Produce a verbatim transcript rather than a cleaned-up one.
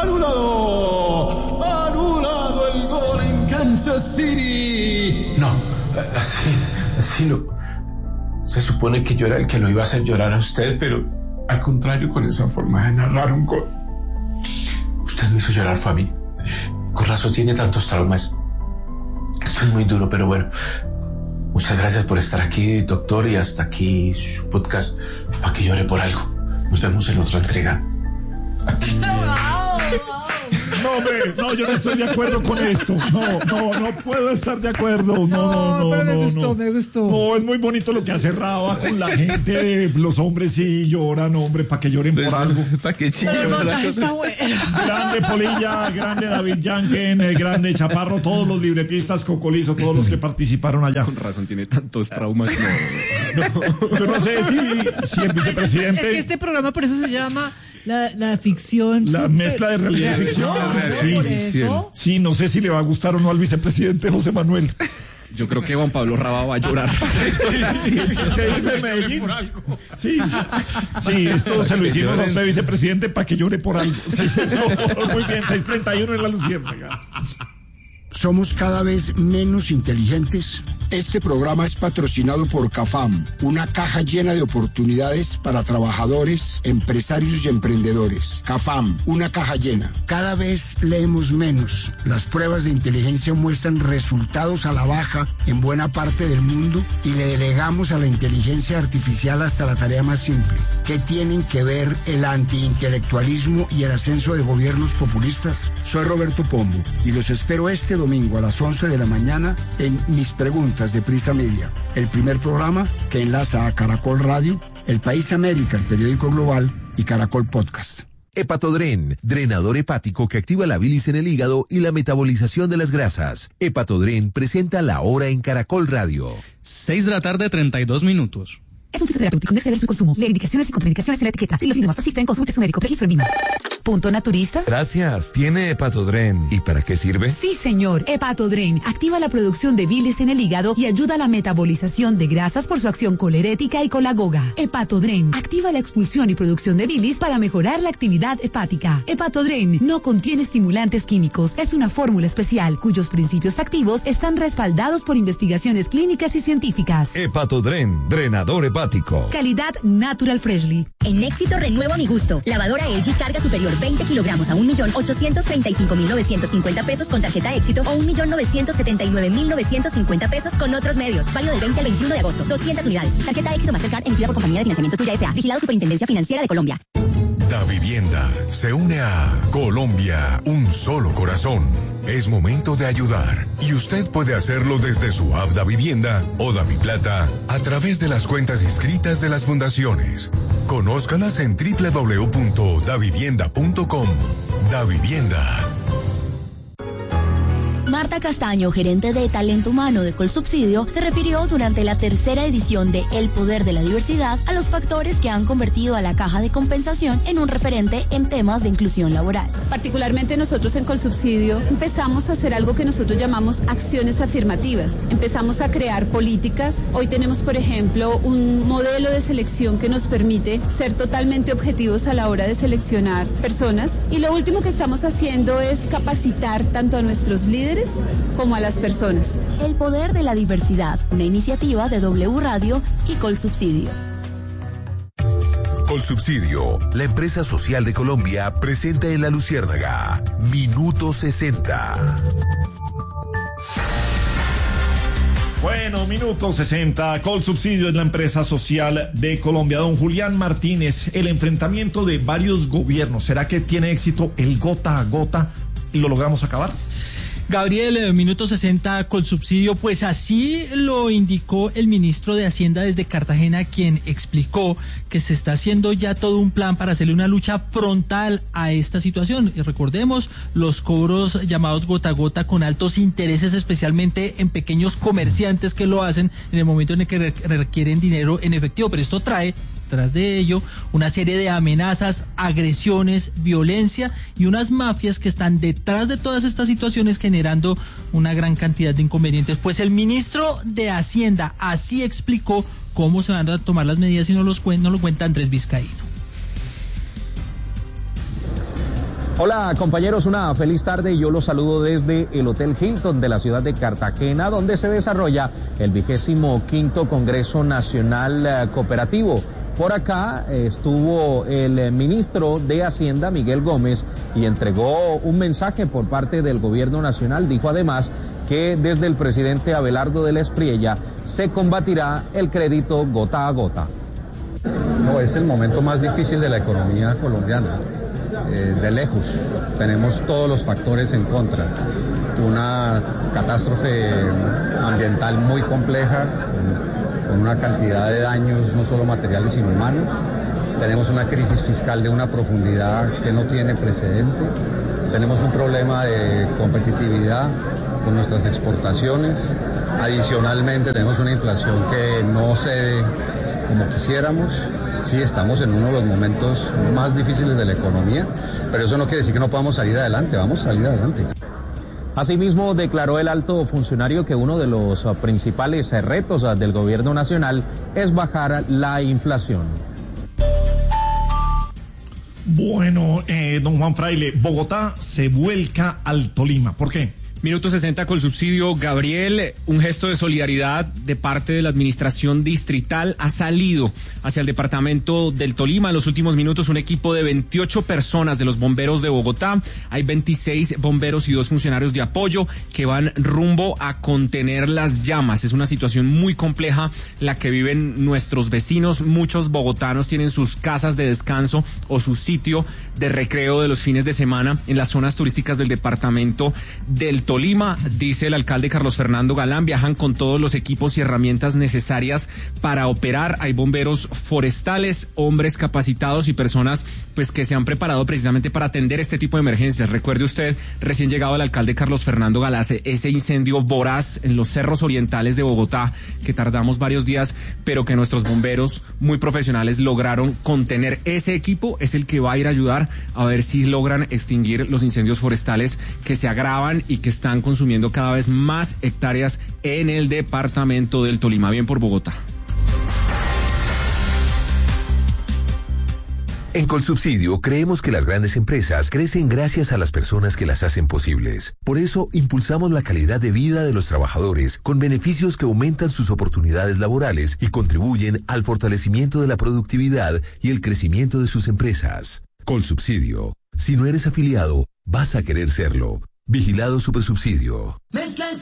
anulado, anulado el gol en Kansas City. No, así, así no. Se supone que yo era el que lo iba a hacer llorar a usted, pero al contrario, con esa forma de narrar un gol. Usted me hizo llorar, fue a mí. Con razón tiene tantos traumas. Esto es muy duro, pero bueno. Muchas gracias por estar aquí, doctor, y hasta aquí su podcast, para que llore por algo. Nos vemos en otra entrega. Aquí. No, hombre, no, yo no estoy de acuerdo con esto. No, no, no puedo estar de acuerdo. No, no, no, pero no. me gustó, no. me gustó. No, es muy bonito lo que hace Raba con la gente. Los hombres sí lloran, hombre, para que lloren por algo. Para que chillen. Pero el montaje está bueno. Grande Polilla, grande David Yanken, eh, grande Chaparro, todos los libretistas, Cocolizo, todos los que participaron allá. Con razón tiene tantos traumas. No, no. Yo no sé si, si el vicepresidente... Es que este programa por eso se llama la, la ficción. La super... mezcla de realidad y ficción. Sí, por sí, eso. sí, no sé si le va a gustar o no al vicepresidente José Manuel. Yo creo que Juan Pablo Raba va a llorar. ¿Qué dice Medellín? Sí, sí, esto se lo hicimos a usted, vicepresidente, para que llore por algo. Sí, señor. Muy bien, seis treinta y uno en la Luciérnaga. ¿Somos cada vez menos inteligentes? Este programa es patrocinado por CAFAM, una caja llena de oportunidades para trabajadores, empresarios y emprendedores. CAFAM, una caja llena. Cada vez leemos menos. Las pruebas de inteligencia muestran resultados a la baja en buena parte del mundo y le delegamos a la inteligencia artificial hasta la tarea más simple. ¿Qué tienen que ver el antiintelectualismo y el ascenso de gobiernos populistas? Soy Roberto Pombo y los espero este domingo a las once de la mañana en Mis Preguntas de Prisa Media, el primer programa que enlaza a Caracol Radio, El País América, el periódico global, y Caracol Podcast. Hepatodren, drenador hepático que activa la bilis en el hígado y la metabolización de las grasas. Hepatodren presenta La Hora en Caracol Radio. seis de la tarde, treinta y dos minutos. Es un fitoterapéutico, no exceder su consumo. Lee indicaciones y contraindicaciones en la etiqueta. Si los síntomas persisten, consulte a su médico. Registro en Lima. Punto naturista. Gracias. ¿Tiene Hepatodren? ¿Y para qué sirve? Sí, señor. Hepatodren activa la producción de bilis en el hígado y ayuda a la metabolización de grasas por su acción colerética y colagoga. Hepatodren activa la expulsión y producción de bilis para mejorar la actividad hepática. Hepatodren no contiene estimulantes químicos. Es una fórmula especial cuyos principios activos están respaldados por investigaciones clínicas y científicas. Hepatodren, drenador hepático. Calidad Natural Freshly. En Éxito renuevo mi gusto. Lavadora L G carga superior veinte kilogramos a un millón ochocientos treinta y cinco mil novecientos cincuenta pesos con tarjeta Éxito o un millón novecientos setenta y nueve mil novecientos cincuenta pesos con otros medios. Válido del veinte al veintiuno de agosto. doscientas unidades. Tarjeta Éxito Mastercard emitida por Compañía de Financiamiento Tuya S A. Vigilado Superintendencia Financiera de Colombia. Da Vivienda se une a Colombia, un solo corazón. Es momento de ayudar y usted puede hacerlo desde su app Da Vivienda o Da Mi Plata a través de las cuentas inscritas de las fundaciones. Conózcalas en doble u doble u doble u punto da vivienda punto com. Da Vivienda. Marta Castaño, gerente de Talento Humano de Colsubsidio, se refirió durante la tercera edición de El Poder de la Diversidad a los factores que han convertido a la Caja de Compensación en un referente en temas de inclusión laboral. Particularmente nosotros en Colsubsidio empezamos a hacer algo que nosotros llamamos acciones afirmativas. Empezamos a crear políticas. Hoy tenemos, por ejemplo, un modelo de selección que nos permite ser totalmente objetivos a la hora de seleccionar personas. Y lo último que estamos haciendo es capacitar tanto a nuestros líderes como a las personas. El Poder de la Diversidad, una iniciativa de W Radio y Colsubsidio. Colsubsidio, la empresa social de Colombia, presenta en La Luciérnaga Minuto sesenta. Bueno, minuto sesenta. Colsubsidio es la empresa social de Colombia. Don Julián Martínez, el enfrentamiento de varios gobiernos, ¿será que tiene éxito el gota a gota y lo logramos acabar? Gabriel, minuto sesenta, Colsubsidio, pues así lo indicó el ministro de Hacienda desde Cartagena, quien explicó que se está haciendo ya todo un plan para hacerle una lucha frontal a esta situación. Y recordemos los cobros llamados gota a gota con altos intereses, especialmente en pequeños comerciantes que lo hacen en el momento en el que requieren dinero en efectivo, pero esto trae tras de ello una serie de amenazas, agresiones, violencia y unas mafias que están detrás de todas estas situaciones generando una gran cantidad de inconvenientes. Pues el ministro de Hacienda así explicó cómo se van a tomar las medidas y no, los cuen- no lo cuenta Andrés Vizcaíno. Hola compañeros, una feliz tarde y yo los saludo desde el Hotel Hilton de la ciudad de Cartagena, donde se desarrolla el vigésimo quinto Congreso Nacional eh, Cooperativo. Por acá eh, estuvo el eh, ministro de Hacienda, Miguel Gómez, y entregó un mensaje por parte del gobierno nacional. Dijo además que desde el presidente Abelardo de la Espriella se combatirá el crédito gota a gota. No, es el momento más difícil de la economía colombiana. Eh, de lejos, tenemos todos los factores en contra, una catástrofe ambiental muy compleja, con, con una cantidad de daños no solo materiales sino humanos, tenemos una crisis fiscal de una profundidad que no tiene precedente, tenemos un problema de competitividad con nuestras exportaciones, adicionalmente tenemos una inflación que no cede como quisiéramos. Sí, estamos en uno de los momentos más difíciles de la economía, pero eso no quiere decir que no podamos salir adelante, vamos a salir adelante. Asimismo, declaró el alto funcionario que uno de los principales retos del gobierno nacional es bajar la inflación. Bueno, eh, don Juan Fraile, Bogotá se vuelca al Tolima. ¿Por qué? Minuto sesenta con subsidio. Gabriel, un gesto de solidaridad de parte de la administración distrital ha salido hacia el departamento del Tolima. En los últimos minutos, un equipo de veintiocho personas de los bomberos de Bogotá. Hay veintiséis bomberos y dos funcionarios de apoyo que van rumbo a contener las llamas. Es una situación muy compleja la que viven nuestros vecinos. Muchos bogotanos tienen sus casas de descanso o su sitio de recreo de los fines de semana en las zonas turísticas del departamento del Tolima. Tolima, dice el alcalde Carlos Fernando Galán, viajan con todos los equipos y herramientas necesarias para operar. Hay bomberos forestales, hombres capacitados y personas pues que se han preparado precisamente para atender este tipo de emergencias. Recuerde usted, recién llegado el alcalde Carlos Fernando Galán, ese incendio voraz en los cerros orientales de Bogotá, que tardamos varios días, pero que nuestros bomberos muy profesionales lograron contener. Ese equipo es el que va a ir a ayudar a ver si logran extinguir los incendios forestales que se agravan y que están consumiendo cada vez más hectáreas en el departamento del Tolima. Bien por Bogotá. En Colsubsidio creemos que las grandes empresas crecen gracias a las personas que las hacen posibles. Por eso impulsamos la calidad de vida de los trabajadores con beneficios que aumentan sus oportunidades laborales y contribuyen al fortalecimiento de la productividad y el crecimiento de sus empresas. Colsubsidio. Si no eres afiliado, vas a querer serlo. Vigilado Supersubsidio. Mezcla